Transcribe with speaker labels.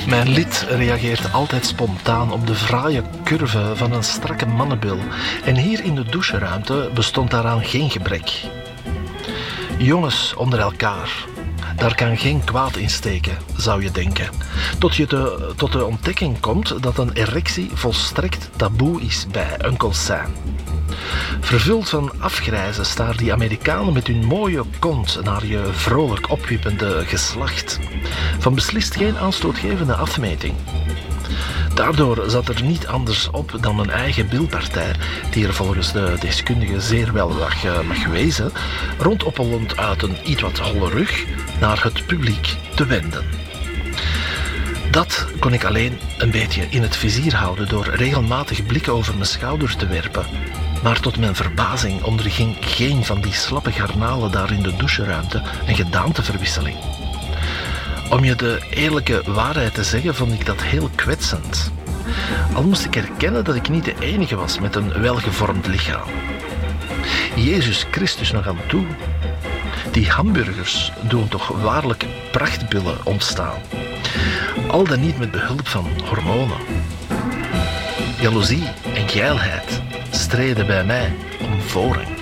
Speaker 1: Mijn lid reageert altijd spontaan op de fraaie curve van een strakke mannenbil. En hier in de doucheruimte bestond daaraan geen gebrek. Jongens onder elkaar. Daar kan geen kwaad in steken, zou je denken. Tot de ontdekking komt dat een erectie volstrekt taboe is bij Uncle Sam. Vervuld van afgrijzen staren die Amerikanen met hun mooie kont naar je vrolijk opwippende geslacht. Van beslist geen aanstootgevende afmeting. Daardoor zat er niet anders op dan een eigen bilpartij, die er volgens de deskundigen zeer wel mag wezen, rondoppelend uit een iets wat holle rug naar het publiek te wenden. Dat kon ik alleen een beetje in het vizier houden door regelmatig blikken over mijn schouder te werpen. Maar tot mijn verbazing onderging geen van die slappe garnalen daar in de doucheruimte een gedaanteverwisseling. Om je de eerlijke waarheid te zeggen, vond ik dat heel kwetsend. Al moest ik erkennen dat ik niet de enige was met een welgevormd lichaam. Jezus Christus nog aan toe. Die hamburgers doen toch waarlijk prachtbillen ontstaan. Al dan niet met behulp van hormonen. Jaloezie en geilheid streden bij mij om voorrang.